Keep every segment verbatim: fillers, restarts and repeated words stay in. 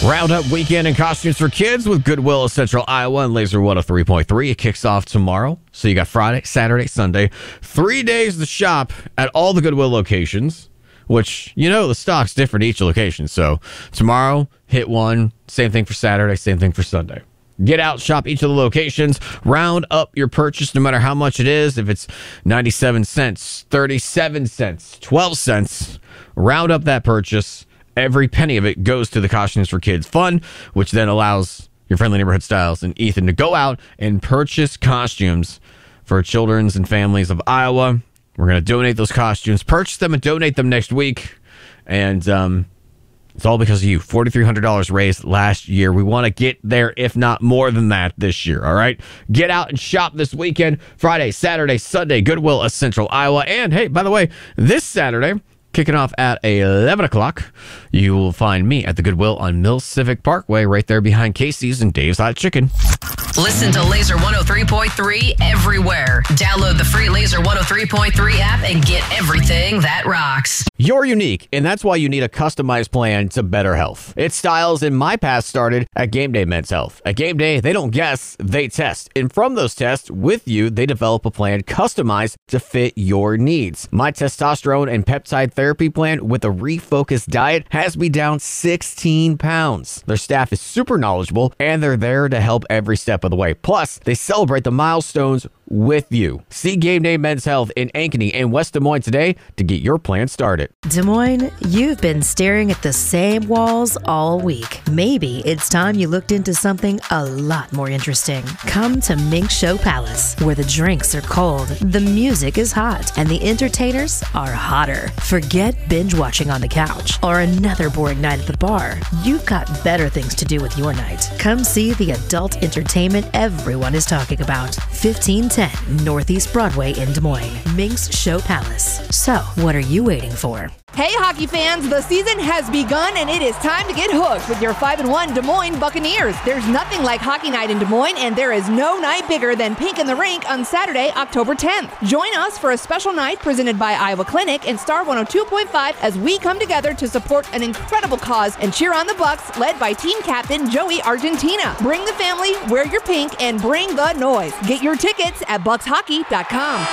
Round up weekend and costumes for kids with Goodwill of Central Iowa and Laser one oh three point three. It kicks off tomorrow. So you got Friday, Saturday, Sunday. Three days to shop at all the Goodwill locations, which, you know, the stock's different each location. So tomorrow, hit one. Same thing for Saturday, same thing for Sunday. Get out, shop each of the locations, round up your purchase no matter how much it is. If it's ninety-seven cents, thirty-seven cents, twelve cents, round up that purchase. Every penny of it goes to the Costumes for Kids Fund, which then allows your Friendly Neighborhood Styles and Ethan to go out and purchase costumes for children's and families of Iowa. We're going to donate those costumes, purchase them, and donate them next week. And um, it's all because of you. four thousand three hundred dollars raised last year. We want to get there, if not more than that, this year, all right? Get out and shop this weekend, Friday, Saturday, Sunday, Goodwill of Central Iowa. And, hey, by the way, this Saturday, kicking off at eleven o'clock, you will find me at the Goodwill on Mill Civic Parkway, right there behind Casey's and Dave's Hot Chicken. Listen to Laser one oh three point three everywhere. Download the free Laser one oh three point three app and get everything that rocks. You're unique, and that's why you need a customized plan to better health. It's Styles in my past started at Game Day Men's Health. At Game Day, they don't guess, they test. And from those tests, with you, they develop a plan customized to fit your needs. My testosterone and peptide therapy plan with a refocused diet has me down sixteen pounds. Their staff is super knowledgeable, and they're there to help every step of the way. Plus, they celebrate the milestones with you. See Game Day Men's Health in Ankeny and West Des Moines today to get your plan started. Des Moines, you've been staring at the same walls all week. Maybe it's time you looked into something a lot more interesting. Come to Mink Show Palace, where the drinks are cold, the music is hot, and the entertainers are hotter. Forget binge watching on the couch or another boring night at the bar. You've got better things to do with your night. Come see the adult entertainment everyone is talking about. fifteen ten Northeast Broadway in Des Moines. Mink's Show Palace. So, what are you waiting for? Hey hockey fans, the season has begun and it is time to get hooked with your five and one Des Moines Buccaneers. There's nothing like hockey night in Des Moines, and there is no night bigger than Pink in the Rink on Saturday, October tenth. Join us for a special night presented by Iowa Clinic and Star one oh two point five as we come together to support an incredible cause and cheer on the Bucs, led by team captain Joey Argentina. Bring the family, wear your pink, and bring the noise. Get your tickets at bucks hockey dot com.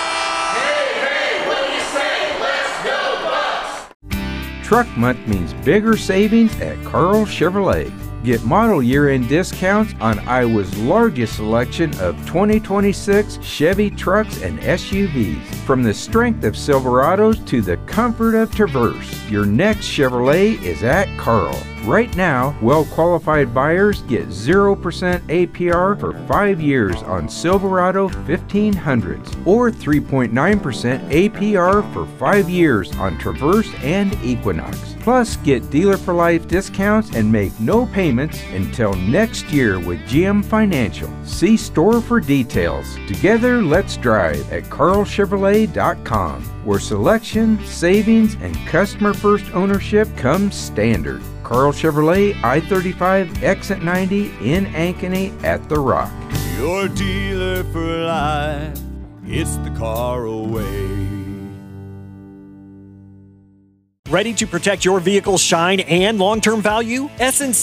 Truck Month means bigger savings at Carl Chevrolet. Get model year-end discounts on Iowa's largest selection of twenty twenty-six Chevy trucks and S U Vs. From the strength of Silverados to the comfort of Traverse, your next Chevrolet is at Carl. Right now, well-qualified buyers get zero percent A P R for five years on Silverado fifteen hundreds or three point nine percent A P R for five years on Traverse and Equinox. Plus, get dealer-for-life discounts and make no payments until next year with G M Financial. See store for details. Together, let's drive at carl chevrolet dot com, where selection, savings, and customer-first ownership come standard. Carl Chevrolet, I thirty-five, Exit ninety in Ankeny at The Rock. Your dealer for life, it's the Carl way. Ready to protect your vehicle's shine and long-term value? S and C